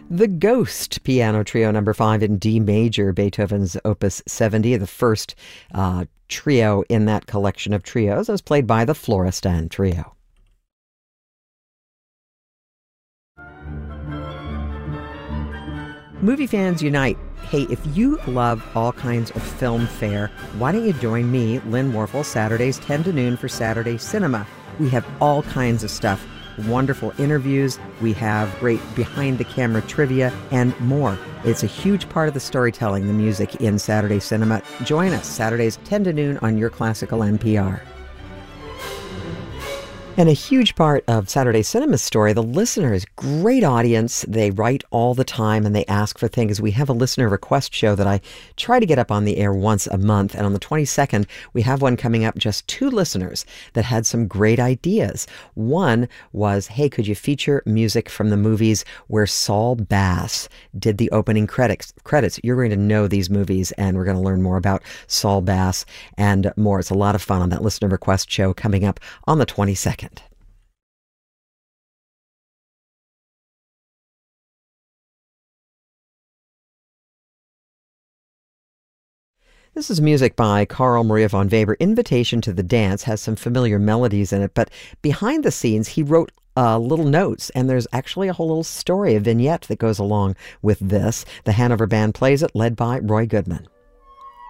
The Ghost Piano Trio Number 5 in D major, Beethoven's Opus 70, the first trio in that collection of trios, as played by the Florestan Trio. Movie fans unite. Hey, if you love all kinds of film fare, why don't you join me, Lynn Warfel, Saturdays 10 to noon for Saturday Cinema. We have all kinds of stuff. Wonderful interviews, we have great behind-the-camera trivia, and more. It's a huge part of the storytelling, the music in Saturday Cinema. Join us Saturdays 10 to noon on your classical NPR. And a huge part of Saturday Cinema's story, the listeners, great audience. They write all the time and they ask for things. We have a listener request show that I try to get up on the air once a month. And on the 22nd, we have one coming up, just 2 listeners that had some great ideas. One was, hey, could you feature music from the movies where Saul Bass did the opening credits? You're going to know these movies and we're going to learn more about Saul Bass and more. It's a lot of fun on that listener request show coming up on the 22nd. This is music by Carl Maria von Weber. Invitation to the Dance has some familiar melodies in it, but behind the scenes, he wrote little notes, and there's actually a whole little story, a vignette that goes along with this. The Hanover Band plays it, led by Roy Goodman.